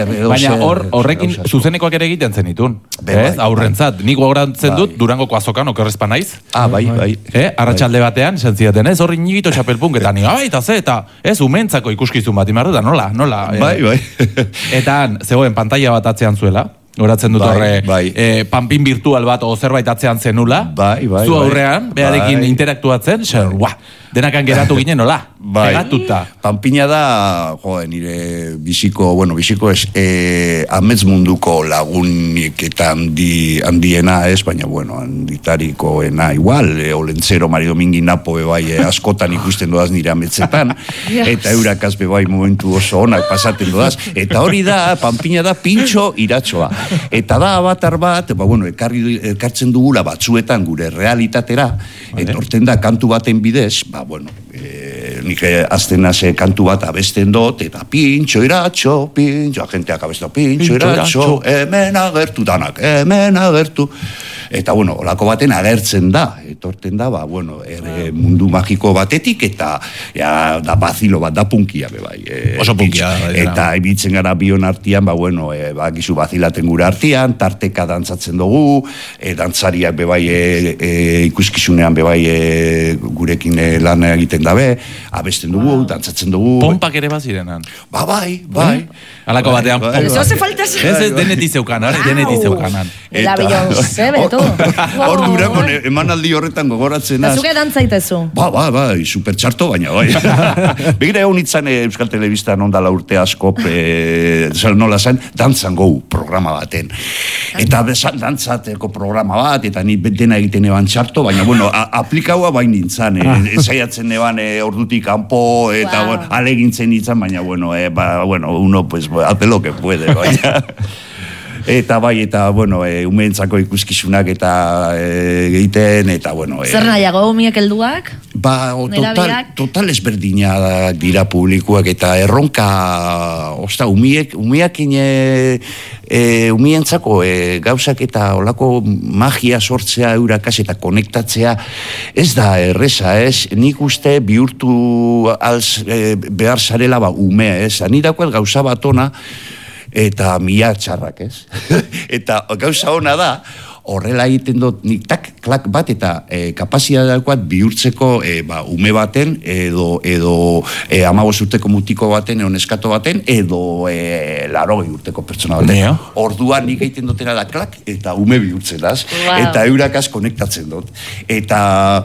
Baina horrekin zuzenekoak ere egiten zenitun. Aurrentzat, nik gogoratzen dut Durangoko azokan okerrezpa naiz. Bai. Arratsalde batean, esan zidaten, ez horri nigito txapelpunk, eta ni, eta ze, eta ez umentzako ikuskizun bat, imarru da, nola. Bai. Eta zegoen pantalla bat atzean zuela, horatzen dut horre, panpin virtual bat o zerbait atzean zenula, zu aurrean, beharekin interaktuatzen, denakan geratu ginen, nola? Pegatuta. Panpina da, nire biziko ez, amets munduko lagunik eta handiena ez, baina, handitarikoena igual, Olentzero, Mari Domingi Napo, askotan ikusten doaz nire ametzetan, eta eurakaz bebai momentu oso onak pasaten doaz, eta hori da, Panpina da pintxo iratxoa. Eta da, abatar bat, ekartzen dugula batzuetan gure realitatera, etorten da kantu baten bidez, nik azten naze kantu bat abesten dut, eta pintxo iratxo, agenteak abesten pintxo iratxo, hemen agertu danak, hemen agertu. Eta, olako baten agertzen da, etorten da, mundu magiko batetik, eta da bazilo bat, da punkia, bebai. Oso punkia. Eta ibitzen gara bion artian, gizu bazilaten gure artian, tarteka dantzatzen dugu, dantzariak bebai ikuskizunean bebai gurekin lan egiten dabe, abesten dugu, dantzatzen dugu. Pompak ere bazirenan. Bai. Alako batean pompak. Eso hace falta. Ez denetizeukanan. La Beyoncé, beto. Hor Durangon emanaldi horretan gogoratzen az. Zuke dantzaitezu. Bai, super txarto baina, bai. Begira egon itzan Euskal Telebistan ondala urte asko, nola zen, dantzan gau programa baten. Eta bezan dantzateko programa bat, eta ni dena egiten eban txarto, baina, aplikaua bain nintzen, esaiatzen eban ordutik kanpo, eta alegintzen nintzen, baina, uno, pues, hace lo que puede, baina. Eta umeentzako ikuskizunak eta egiten, eta Zer nahiago, umiek helduak? Total ezberdinak dira publikoak, eta erronka, umiekin umientzako gauzak eta olako magia sortzea eurakaz eta konektatzea ez da erreza, ez? Nik uste bihurtu behar zarela umea, ez? Ni dakoet gauza bat ona, eta mila txarrak, ez? Eta gauza ona da, horrela egiten dut, nik klak bat eta kapazia daukat bihurtzeko ume baten, edo 15 urteko mutiko baten, edo neskato baten, edo 80 urteko pertsona baten. Orduan nik egiten dutera da klak, eta ume bihurtzen daz, eta eurakaz konektatzen dut. Eta,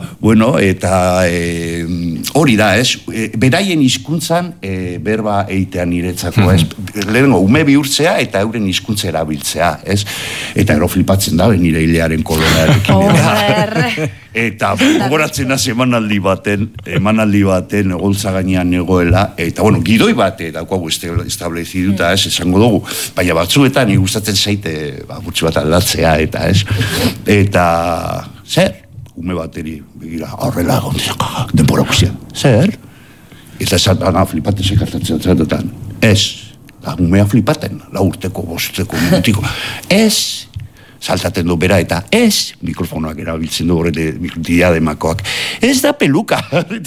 hori da, ez? Beraien hizkuntzan berba egitean niretzako, ez? Lehenengo, ume bihurtzea eta euren hizkuntza erabiltzea, ez? Eta ero flipatzen da, nire hilearen kolonarekin. Eta gogoratzen az emanaldi baten, egoltza gainean egoela, eta gidoi bat, daukagu estableciduta, esango dugu, baina batzuetan gustatzen zaite, gutxi bat aldatzea, eta ez. Eta, zer? Ume bateri, begira, horrela, denbora guztia. Zer? Eta esan, flipaten sekartatzen zatetan. Ez. Umea flipaten, 4 urteko, 5 urteko, mutiko. Ez. Saltaten du bera eta ez, mikrofonoak erabiltzen du horre diademakoak, ez da peluka.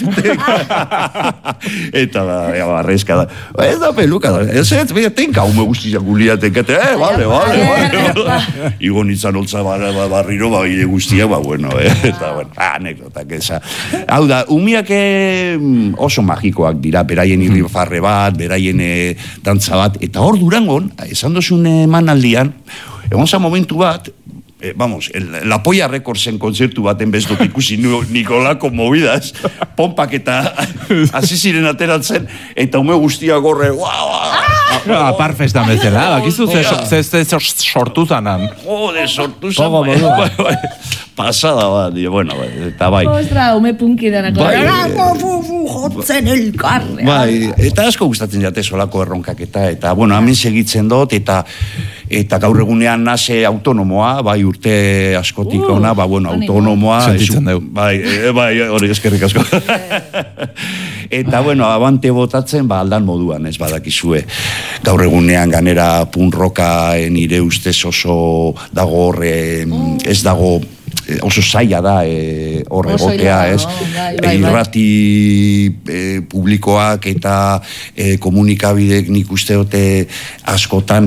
Eta barrezka da, ez da peluka, ez tenka, ume guztiak guliaten kate, bale. Igo nintzen holtza barriro, bile guztiak, eta anekdotak eza. Hau da, umiak oso magikoak dira, beraien irrifarre bat, beraien dantza bat, eta hor Durangon, esan dozun emanaldian, egon za momentu bat, La Polla Recordsen konzertu baten bezdot ikusi Nikolako movidas, pompak eta hasi ziren ateratzen, eta ume guztia gorre, Parfestan bezala, bakizu ze sortu zanan. Sortu zanan. Pasada bat, eta bai. Ostra, ume punki denako. Jotzen elkarre. Bai, eta asko gustatzen jate solako erronkak eta, hemen segitzen dut, eta gaur egunean nase autonomoa, bai urte askotik ona, autonomoa. Sentitzen dugu. Bai, hori eskerrik asko. Eta, abante botatzen, aldan moduan, ez badakizue. Gaur egunean ganera punroka nire ustez oso dago horre, ez dago oso zaila da hor egotea, ez? Irrati publikoak eta komunikabidek nik uste dute askotan